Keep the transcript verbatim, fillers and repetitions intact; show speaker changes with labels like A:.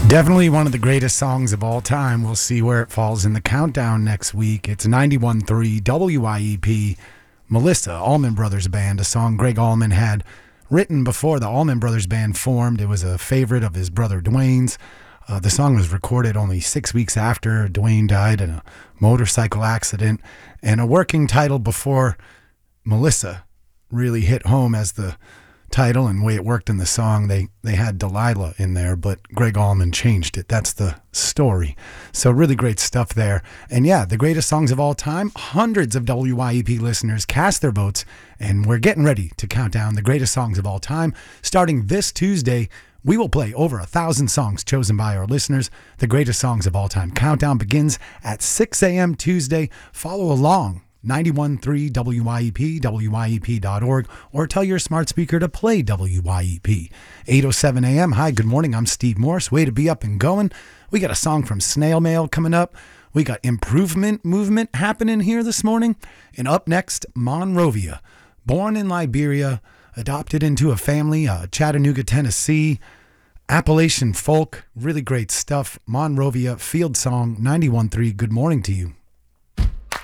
A: Definitely one of the greatest songs of all time. We'll see where it falls in the countdown next week. It's ninety-one point three W I E P, Melissa, Allman Brothers Band, a song Gregg Allman had written before the Allman Brothers Band formed. It was a favorite of his brother Dwayne's. Uh, the song was recorded only six weeks after Dwayne died in a motorcycle accident, and a working title before Melissa really hit home as the title and way it worked in the song. They they had Delilah in there, but Gregg Allman changed it. That's the story. So really great stuff there. And yeah, the greatest songs of all time. Hundreds of W I E P listeners cast their votes, and we're getting ready to count down the greatest songs of all time. Starting this Tuesday, we will play over a thousand songs chosen by our listeners. The greatest songs of all time countdown begins at six a.m. Tuesday. Follow along. ninety-one point three W I E P, W I E P dot org, or tell your smart speaker to play W I E P. eight oh seven a.m. Hi, good morning. I'm Steve Morse. Way to be up and going. We got a song from Snail Mail coming up. We got Improvement Movement happening here this morning. And up next, Monrovia. Born in Liberia, adopted into a family, uh, Chattanooga, Tennessee. Appalachian folk, really great stuff. Monrovia Field Song, ninety-one point three. Good morning to you.